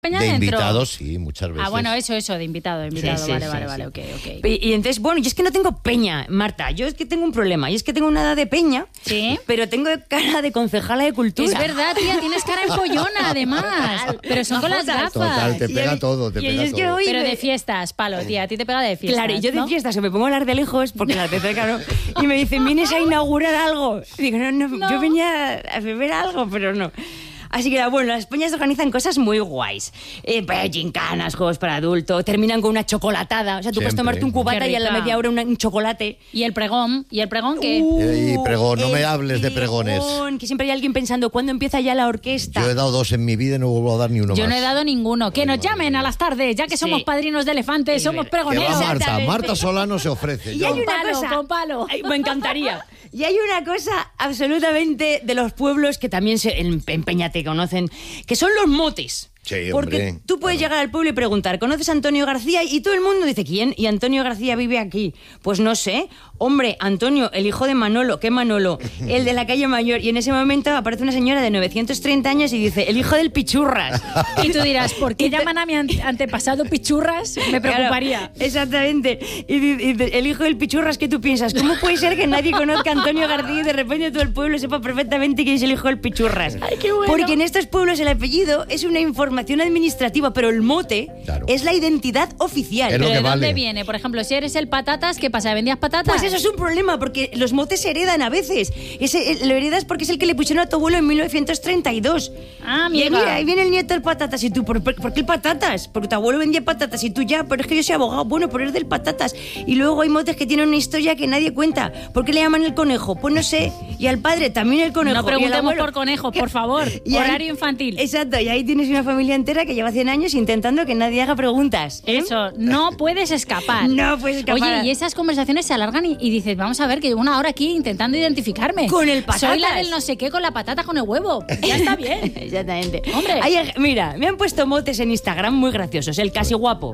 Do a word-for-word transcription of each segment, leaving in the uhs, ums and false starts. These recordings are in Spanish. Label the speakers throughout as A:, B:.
A: Peña
B: de
A: dentro.
B: invitados, sí, muchas veces.
A: Ah, bueno, eso, eso, de invitado, de invitado.
B: Sí, sí,
A: vale,
B: sí,
A: vale,
B: sí.
A: vale, ok, ok.
C: Y, y entonces, bueno, yo es que no tengo peña, Marta. Yo es que tengo un problema. Y es que tengo una edad de peña,
A: ¿Sí?
C: pero tengo cara de concejala de cultura.
A: Es verdad, tía, tienes cara de follona, además. Pero son con las gafas.
B: Total, te
C: Y
B: pega
C: el-
B: todo, te
C: y
B: pega
C: es que
B: todo.
C: hoy-
A: Pero de fiestas, palo, tía, a ti te pega de fiestas.
C: Claro, y yo de
A: ¿no?
C: fiestas o me pongo a hablar de lejos porque la de cerca no. Y me dicen, ¿vienes a inaugurar algo? Y digo, no, no,
A: No.
C: yo venía a beber algo, pero no. Así que, bueno, las peñas organizan cosas muy guays. Eh, pues, gincanas, juegos para adultos, terminan con una chocolatada. O sea, tú puedes
B: Siempre.
C: tomarte un cubata
A: Qué
C: y a la
A: rica.
C: media hora una- un chocolate.
A: Y el pregón, ¿y el pregón qué?
B: Eh, y pregón, no me
C: el
B: hables de pregones.
C: pregón, que siempre hay alguien pensando, ¿cuándo empieza ya la orquesta?
B: Yo he dado dos en mi vida y no vuelvo a dar ni uno
A: Yo
B: más.
A: no he dado ninguno. Que nos llamen a las tardes, ya que somos
C: Sí.
A: padrinos de elefantes,
C: Es
A: somos
C: verdad.
B: Que
A: pregoneros.
B: va Marta,
C: Exactamente.
B: Marta Solano se ofrece.
C: Y
B: Yo-
C: hay
A: Con
C: una
A: palo,
C: cosa,
A: con palo.
C: Ay, me encantaría. Y hay una cosa absolutamente de los pueblos que también se, en, en Peña te conocen, que son los motes.
B: Sí,
C: Porque
B: hombre.
C: tú puedes llegar al pueblo y preguntar, ¿conoces a Antonio García? Y todo el mundo dice, ¿quién? Y Antonio García vive aquí. Pues no sé. Hombre, Antonio, el hijo de Manolo. ¿Qué Manolo? El de la calle Mayor. Y en ese momento aparece una señora de novecientos treinta años y dice, el hijo del Pichurras.
A: Y tú dirás, ¿por qué llaman a mi ante- antepasado pichurras? Me preocuparía.
C: Claro, exactamente. Y, di- y di- el hijo del Pichurras, ¿qué tú piensas? ¿Cómo puede ser que nadie conozca a Antonio García y de repente todo el pueblo sepa perfectamente quién es el hijo del Pichurras?
A: Ay, qué bueno.
C: Porque en estos pueblos el apellido es una información administrativa, pero el mote
B: Claro.
C: es la identidad oficial.
B: Es lo
A: ¿Pero
B: que
A: de dónde
B: vale.
A: viene? Por ejemplo, si eres el patatas, ¿qué pasa? ¿Vendías patatas?
C: Pues eso es un problema, porque los motes se heredan a veces. Ese, eh, lo heredas porque es el que le pusieron a tu abuelo en mil novecientos treinta y dos.
A: Ah,
C: Y ahí,
A: amiga.
C: mira, ahí viene el nieto del patatas. Y tú, ¿por, por, por qué el patatas? Porque tu abuelo vendía patatas y tú ya, pero es que yo soy abogado. Bueno, pero es del patatas. Y luego hay motes que tienen una historia que nadie cuenta. ¿Por qué le llaman el conejo? Pues no sé. Y al padre también el conejo.
A: No
C: Y al
A: preguntemos
C: abuelo-
A: por conejos, por favor.
C: Y ahí-
A: Horario infantil.
C: Exacto, y ahí tienes una familia entera que lleva cien años intentando que nadie haga preguntas. ¿eh?
A: Eso, no puedes escapar.
C: No puedes escapar.
A: Oye, y esas conversaciones se alargan y, y dices, vamos a ver, que llevo una hora aquí intentando identificarme.
C: Con el patatas.
A: Soy la del no sé qué con la patata con el huevo. Ya está bien.
C: Exactamente.
A: Hombre.
C: Hay- mira, me han puesto motes en Instagram muy graciosos. El casi guapo.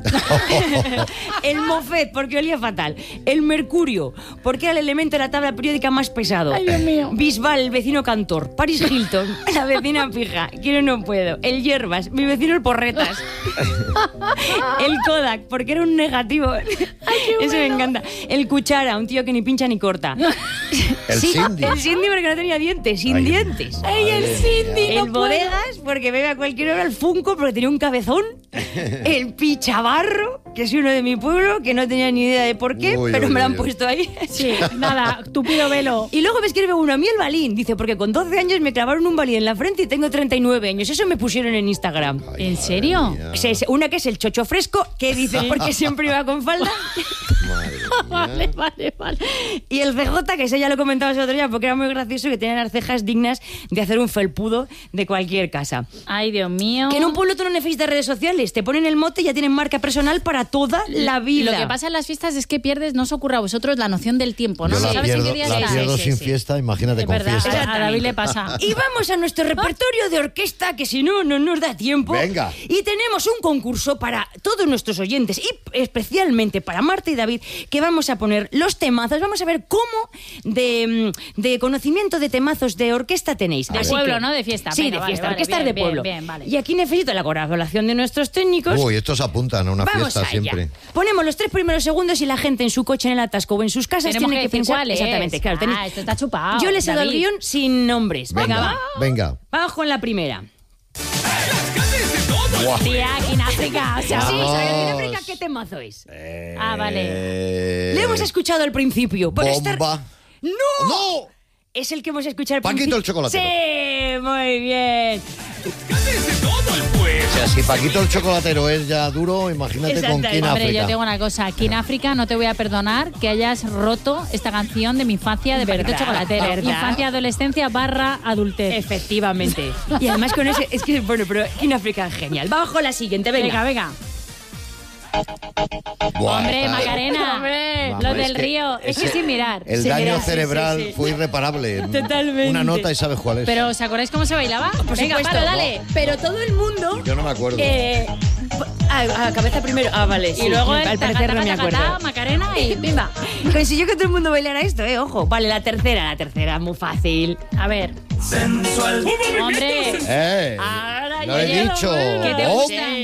C: El mofet, porque olía fatal. El mercurio, porque era el elemento de la tabla periódica más pesado.
A: Ay, Dios mío.
C: Bisbal, el vecino cantor. Paris Hilton, la vecina fija. Quiero no puedo. El hierbas, mi vecino el porretas. El Kodak, porque era un negativo. Eso me encanta. El cuchara, un tío que ni pincha ni corta.
B: El
C: Sí,
B: Cindy.
C: El Cindy porque no tenía dientes, sin
B: Ay,
C: dientes.
A: ¡Ay, el Cindy! no
C: El
A: puedo.
C: bodegas, porque bebe a cualquier hora. El Funko, porque tenía un cabezón. El Pichabarro, que es uno de mi pueblo, que no tenía ni idea de por qué,
B: Uy,
C: pero
B: uy,
C: me lo han
B: uy.
C: puesto ahí.
A: Sí, nada, tupido velo.
C: Y luego me escribe uno, a mí el balín. Dice, porque con doce años me clavaron un balín en la frente y tengo treinta y nueve años. Eso me pusieron en Instagram.
B: Ay,
A: ¿En
B: madre
A: serio?
B: mía.
C: Se- se- Una que es el chocho fresco, que dice, porque siempre iba con falda.
B: Madre mía.
A: Vale, vale, vale.
C: Y el C J, que ese ya lo comentaba el otro día, porque era muy gracioso, que tenía las cejas dignas de hacer un felpudo de cualquier casa.
A: Ay, Dios mío.
C: Que en un pueblo tú no necesitas redes sociales, te ponen el mote y ya tienen marca personal para toda la vida.
A: Lo que pasa en las fiestas es que pierdes, no os ocurre a vosotros, la noción del tiempo, ¿no?
B: Yo
A: No
B: la
A: sabes en
B: pierdo,
A: qué día
B: la
A: estás.
B: pierdo
C: Sí,
B: sin
C: sí, sí.
B: fiesta, imagínate
A: Es
B: con
A: verdad,
B: fiesta.
A: a David le pasa.
C: Y vamos a nuestro repertorio de orquesta, que si no, no nos da tiempo.
B: Venga.
C: Y tenemos un concurso para todos nuestros oyentes y especialmente para Marta y David, que vamos a poner los temazos. Vamos a ver cómo de, mm, de conocimiento de temazos de orquesta tenéis.
A: De
C: Así
A: pueblo,
C: que-
A: ¿no? De fiesta.
C: Sí,
A: Venga,
C: de
A: vale,
C: fiesta.
A: vale,
C: orquestas
A: bien,
C: de pueblo.
A: bien, bien, vale.
C: Y aquí necesito la colaboración de nuestros técnicos.
B: Uy, estos apuntan a una
C: Vamos
B: fiesta
C: allá.
B: siempre.
C: Ponemos los tres primeros segundos y la gente en su coche, en el atasco o en sus casas
A: Tenemos
C: tiene
A: que
C: que,
A: decir
C: pensar
A: cuál es.
C: exactamente. Claro, tenéis-
A: Ah, esto está chupado.
C: Yo les he dado el
A: David.
C: guión sin nombres. Venga,
B: Venga,
C: va.
B: venga.
C: Vamos con la primera.
B: Buah.
A: Tía, aquí en África, o sea,
C: Sí,
B: Vamos.
C: ¿sabes en África qué temazo es?
A: Ah, vale.
B: Eh,
C: Le hemos escuchado al principio. Pero estar-
B: Bomba.
C: ¡No!
B: ¡No!
C: Es el que hemos escuchado al
B: Paquito
C: principio.
B: el chocolatero.
C: Sí, muy bien.
B: O sea, si Paquito el chocolatero es ya duro, imagínate con
C: Exactamente.
B: quién
A: Hombre,
B: África.
A: yo tengo una cosa. Aquí en África no te voy a perdonar que hayas roto esta canción de mi infancia de Paquito
C: ¿Verdad?
A: Chocolatero.
C: ¿Verdad?
A: Infancia, adolescencia, barra adultez.
C: Efectivamente. Y además con ese... Es que, bueno, pero aquí en África es genial. Vamos con la siguiente,
A: Venga,
C: venga.
A: venga.
B: Buah,
A: Hombre,
B: está-
A: Macarena.
C: Hombre,
A: Los
B: Vamos,
A: del
B: es que
A: río. Es que
B: ese-
A: sin mirar.
B: El
C: Sí,
B: daño
C: mira, sí,
B: cerebral
C: sí, sí.
B: fue irreparable.
C: Totalmente.
B: Una nota y sabes cuál es.
A: Pero, ¿os acordáis cómo se bailaba?
C: Por
A: Venga,
C: supuesto.
A: palo, dale.
C: Pero todo el mundo...
B: Yo no me acuerdo.
C: Eh, a, a cabeza primero. Ah, vale.
A: Y
C: sí.
A: luego
C: al
A: el
C: parecer no me
A: taca, taca, taca,
C: acuerdo.
A: Macarena y bimba.
C: Consiguió que todo el mundo bailara esto, eh, ojo. Vale, la tercera, la tercera, muy fácil.
A: A ver.
D: Sensual.
A: Hombre.
B: ¡Eh!
A: Ahora
B: Lo
A: yo
B: he
A: llego,
B: dicho.
A: ¿qué te
B: Oh,
A: gusta?